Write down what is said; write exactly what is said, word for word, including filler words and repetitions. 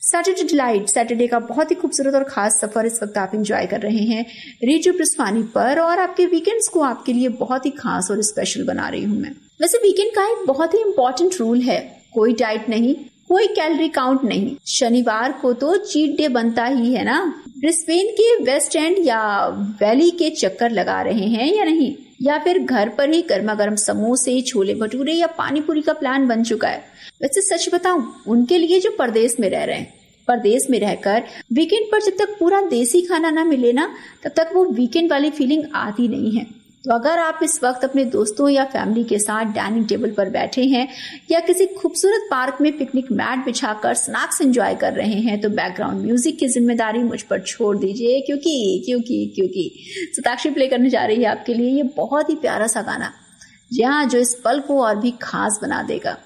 Saturday delight, Saturday का बहुत ही खूबसूरत और खास सफर इस वक्त आप एंजॉय कर रहे हैं रेडियो प्रस्थानी पर, और आपके वीकेंड्स को आपके लिए बहुत ही खास और स्पेशल बना रही हूं मैं। वैसे वीकेंड का एक बहुत ही इंपॉर्टेंट रूल है, कोई डाइट नहीं, कोई कैलोरी काउंट नहीं। शनिवार को तो चीट डे बनता ही है ना। ब्रिस्बेन के वेस्ट एंड या वैली के चक्कर लगा रहे हैं या नहीं, या फिर घर पर ही गर्मा गर्म समोसे, छोले भटूरे या पानी पूरी का प्लान बन चुका है। वैसे सच बताऊं, उनके लिए जो परदेश में रह रहे हैं, परदेश में रहकर वीकेंड पर जब तक पूरा देसी खाना ना मिले ना, तब तक वो वीकेंड वाली फीलिंग आती नहीं है। तो अगर आप इस वक्त अपने दोस्तों या फैमिली के साथ डाइनिंग टेबल पर बैठे हैं या किसी खूबसूरत पार्क में पिकनिक मैट बिछाकर स्नैक्स एंजॉय कर रहे हैं, तो बैकग्राउंड म्यूजिक की जिम्मेदारी मुझ पर छोड़ दीजिए, क्योंकि क्योंकि क्योंकि सताक्षी प्ले करने जा रही है आपके लिए ये बहुत ही प्यारा सा गाना, जहाँ जो इस पल को और भी खास बना देगा।